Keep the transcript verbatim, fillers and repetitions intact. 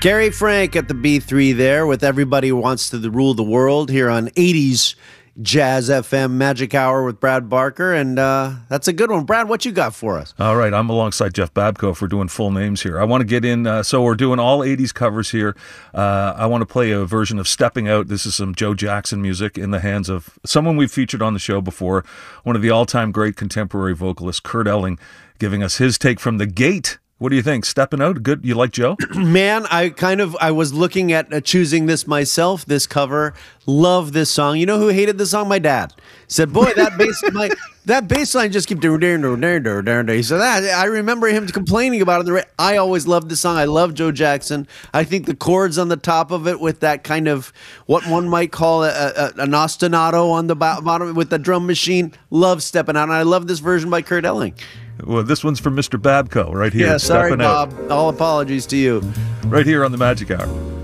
Gary Frank at the B three there with Everybody Wants to Rule the World here on eighties Jazz F M Magic Hour with Brad Barker, and uh, that's a good one. Brad, what you got for us? All right, I'm alongside Jeff Babko if we're doing full names here. I want to get in, uh, so we're doing all eighties covers here. Uh, I want to play a version of Stepping Out. This is some Joe Jackson music in the hands of someone we've featured on the show before, one of the all-time great contemporary vocalists, Kurt Elling, giving us his take from The Gate. What do you think? Stepping Out? Good. You like Joe? Man, I kind of, I was looking at uh, choosing this myself, this cover. Love this song. You know who hated this song? My dad. Said, boy, that bass, my, that bass line just kept doing, doing, doing, doing, doing. He said, that, I remember him complaining about it. In the ra- I always loved this song. I love Joe Jackson. I think the chords on the top of it with that kind of, what one might call a, a, an ostinato on the bottom with the drum machine. Love Stepping Out. And I love this version by Kurt Elling. Well, this one's for Mister Babko right here. Yeah, sorry, Stepping Bob. Out. All apologies to you. Right here on the Magic Hour.